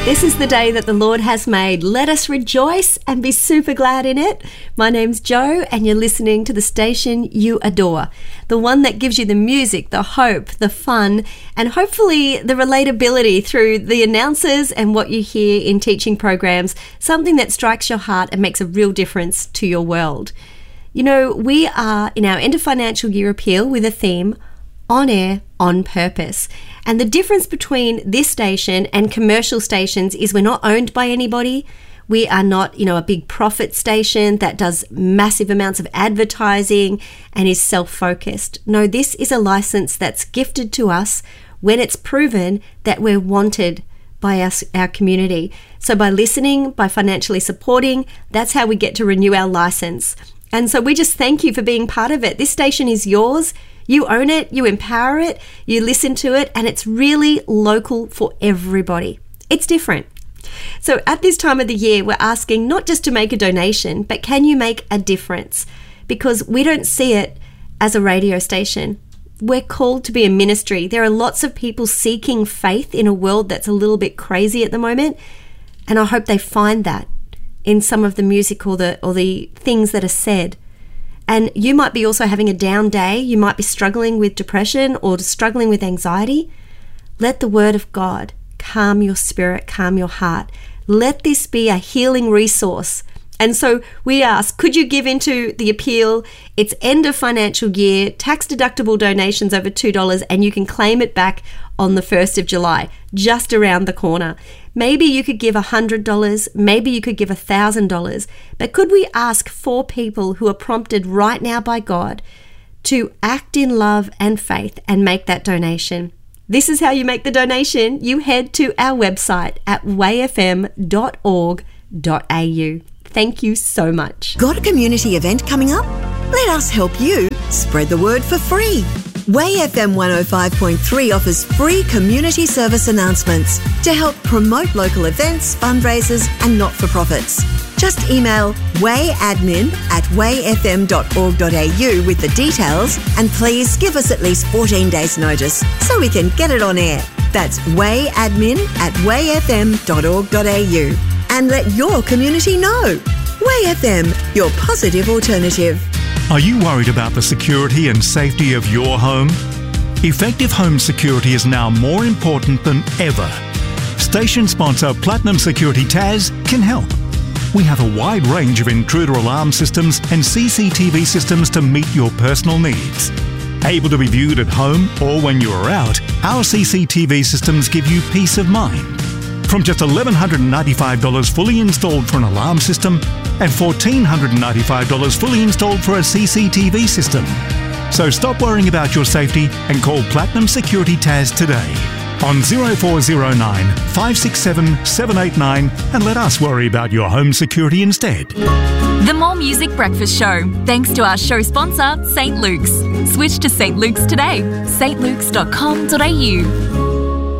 This is the day that the Lord has made. Let us rejoice and be super glad in it. My name's Jo, and you're listening to the station you adore. The one that gives you the music, the hope, the fun, and hopefully the relatability through the announcers and what you hear in teaching programs, something that strikes your heart and makes a real difference to your world. You know, we are in our end of financial year appeal with a theme, On Air, On Purpose. And the difference between this station and commercial stations is we're not owned by anybody. We are not, a big profit station that does massive amounts of advertising and is self-focused. No, this is a license that's gifted to us when it's proven that we're wanted by us, our community. So by listening, by financially supporting, that's how we get to renew our license. And so we just thank you for being part of it. This station is yours. You own it, you empower it, you listen to it, and it's really local for everybody. It's different. So at this time of the year, we're asking not just to make a donation, but can you make a difference? Because we don't see it as a radio station. We're called to be a ministry. There are lots of people seeking faith in a world that's a little bit crazy at the moment, and I hope they find that in some of the music or the things that are said. And you might be also having a down day. You might be struggling with depression or struggling with anxiety. Let the word of God calm your spirit, calm your heart. Let this be a healing resource. And so we ask, could you give into the appeal? It's end of financial year, tax-deductible donations over $2, and you can claim it back on the 1st of July, just around the corner. Maybe you could give $100, maybe you could give $1,000, but could we ask 4 people who are prompted right now by God to act in love and faith and make that donation? This is how you make the donation. You head to our website at wayfm.org.au. Thank you so much. Got a community event coming up? Let us help you spread the word for free. Way FM 105.3 offers free community service announcements to help promote local events, fundraisers and not-for-profits. Just email wayadmin@wayfm.org.au with the details, and please give us at least 14 days notice so we can get it on air. That's wayadmin@wayfm.org.au. And let your community know. Way FM, your positive alternative. Are you worried about the security and safety of your home? Effective home security is now more important than ever. Station sponsor Platinum Security Taz can help. We have a wide range of intruder alarm systems and CCTV systems to meet your personal needs. Able to be viewed at home or when you are out, our CCTV systems give you peace of mind. From just $1,195 fully installed for an alarm system and $1,495 fully installed for a CCTV system. So stop worrying about your safety and call Platinum Security Taz today on 0409 567 789 and let us worry about your home security instead. The More Music Breakfast Show, thanks to our show sponsor, St. Luke's. Switch to St. Luke's today, stlukes.com.au.